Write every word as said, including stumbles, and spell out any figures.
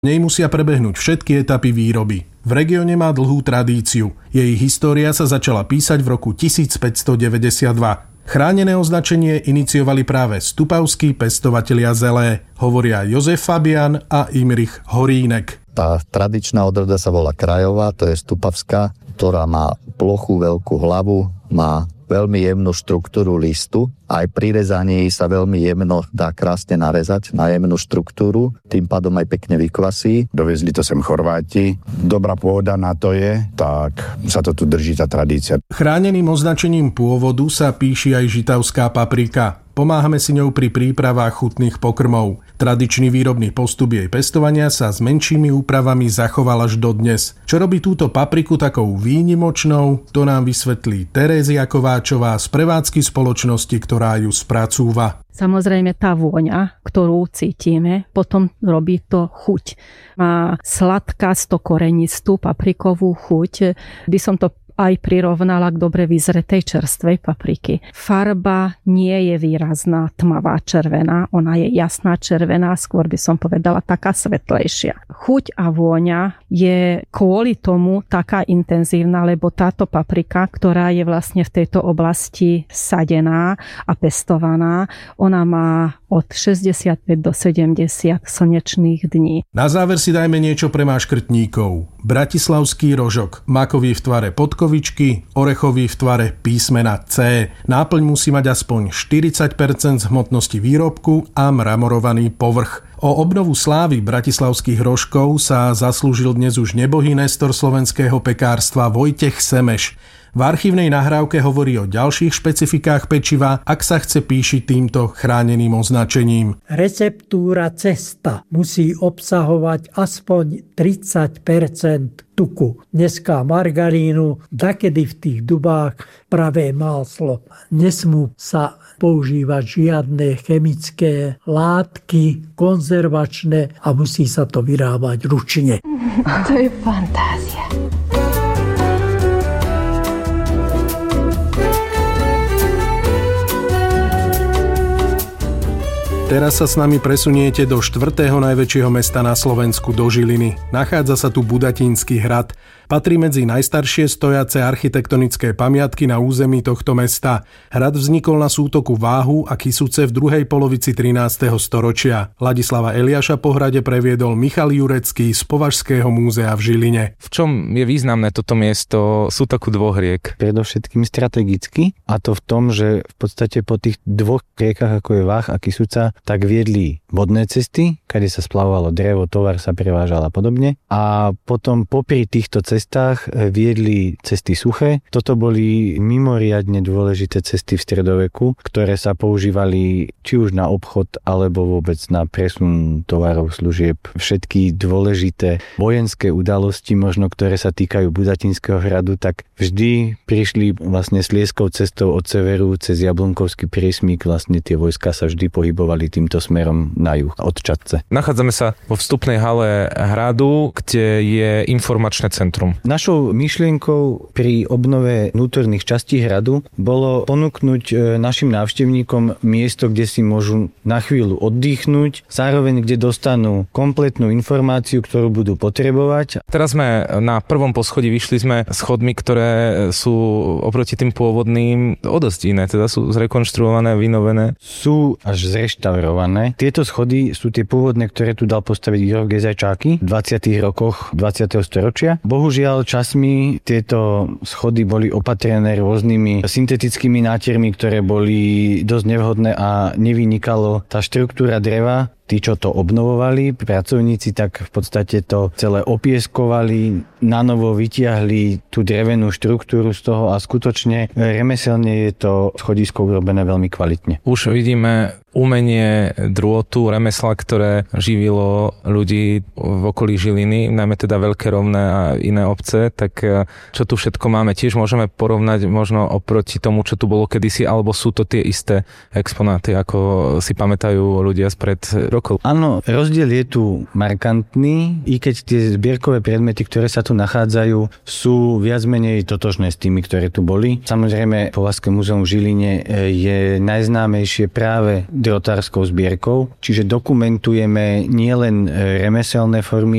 V nej musia prebehnúť všetky etapy výroby. V regióne má dlhú tradíciu. Jej história sa začala písať v roku tisícpäťstodeväťdesiatdva. Chránené označenie iniciovali práve stupavskí pestovatelia zelé, hovoria Jozef Fabian a Imrich Horínek. Tá tradičná odroda sa volá krajová, to je stupavská, ktorá má plochú veľkú hlavu, má veľmi jemnú štruktúru listu. Aj pri rezaní sa veľmi jemno dá krásne narezať na jemnú štruktúru, tým pádom aj pekne vykvasí. Dovezli to sem Chorváti. Dobrá pôda na to je, tak sa to tu drží tá tradícia. Chráneným označením pôvodu sa píši aj žitavská paprika. Pomáhame si ňou pri prípravách chutných pokrmov. Tradičný výrobný postup jej pestovania sa s menšími úpravami zachoval až dodnes. Čo robí túto papriku takou výnimočnou, to nám vysvetlí Terézia Kováčová z prevádzky spoločnosti, ktorá ju spracúva. Samozrejme tá vôňa, ktorú cítime, potom robí to chuť. Má sladkasto-korenistú paprikovú chuť. By som to aj prirovnala k dobre vyzretej čerstvej papriky. Farba nie je výrazná tmavá červená, ona je jasná červená, skôr by som povedala taká svetlejšia. Chuť a vôňa je kvôli tomu taká intenzívna, lebo táto paprika, ktorá je vlastne v tejto oblasti sadená a pestovaná, ona má od šesťdesiatpäť do sedemdesiat slnečných dní. Na záver si dajme niečo pre máškrtníkov. Bratislavský rožok, makový v tvare podkovičky, orechový v tvare písmena C. Náplň musí mať aspoň štyridsať percent z hmotnosti výrobku a mramorovaný povrch. O obnovu slávy bratislavských rožkov sa zaslúžil dnes už nebohý nestor slovenského pekárstva Vojtech Semeš. V archívnej nahrávke hovorí o ďalších špecifikách pečiva, ak sa chce píšiť týmto chráneným označením. Receptúra cesta musí obsahovať aspoň tridsať percent tuku. Dneska margarínu, dakedy v tých dubách pravé máslo. Nesmú sa používať žiadne chemické látky, konzervačné a musí sa to vyrábať ručne. To je fantázia. Teraz sa s nami presuniete do štvrtého najväčšieho mesta na Slovensku, do Žiliny. Nachádza sa tu Budatínsky hrad. Patrí medzi najstaršie stojace architektonické pamiatky na území tohto mesta. Hrad vznikol na sútoku Váhu a Kysuce v druhej polovici trinásteho storočia. Ladislava Eliáša po hrade previedol Michal Jurecký z Považského múzea v Žiline. V čom je významné toto miesto sútoku dvoch riek? Predovšetkým strategicky, a to v tom, že v podstate po tých dvoch riekach, ako je Váh a Kysuca, tak viedli vodné cesty, kade sa splavovalo drevo, tovar sa prevážal a podobne. A potom popri týchto cestách viedli cesty suché. Toto boli mimoriadne dôležité cesty v stredoveku, ktoré sa používali či už na obchod, alebo vôbec na presun tovarov, služieb. Všetky dôležité vojenské udalosti, možno ktoré sa týkajú Budatínskeho hradu, tak vždy prišli vlastne slieskou cestou od severu cez Jablonkovský priesmík. Vlastne tie vojska sa vždy pohybovali týmto smerom na juh od Čadce. Nachádzame sa vo vstupnej hale hradu, kde je informačné centrum. Našou myšlienkou pri obnove vnútorných častí hradu bolo ponúknuť našim návštevníkom miesto, kde si môžu na chvíľu oddychnúť, zároveň kde dostanú kompletnú informáciu, ktorú budú potrebovať. Teraz sme na prvom poschodí, vyšli sme schodmi, ktoré sú oproti tým pôvodným o dosť iné, teda sú zrekonštruované, vynovené. Sú až zreštaurované. Tieto schody sú tie pôvodné, ktoré tu dal postaviť Juraj Gezajčáky v dvadsiatych rokoch dvadsiateho storočia. Bohužiaľ časmi tieto schody boli opatrené rôznymi syntetickými nátiermi, ktoré boli dosť nevhodné a nevynikalo tá štruktúra dreva. Tí, čo to obnovovali, pracovníci, tak v podstate to celé opieskovali, nanovo vytiahli tú drevenú štruktúru z toho a skutočne remeselne je to schodisko urobené veľmi kvalitne. Už vidíme umenie drôtu, remesla, ktoré živilo ľudí v okolí Žiliny, najmä teda Veľké Rovné a iné obce, tak čo tu všetko máme, tiež môžeme porovnať možno oproti tomu, čo tu bolo kedysi, alebo sú to tie isté exponáty, ako si pamätajú ľudia spred rokov rokov. Áno, rozdiel je tu markantný, i keď tie zbierkové predmety, ktoré sa tu nachádzajú, sú viac menej totožné s tými, ktoré tu boli. Samozrejme, Považské múzeum v Žiline je najznámejšie práve drotárskou zbierkou, čiže dokumentujeme nielen remeselné formy,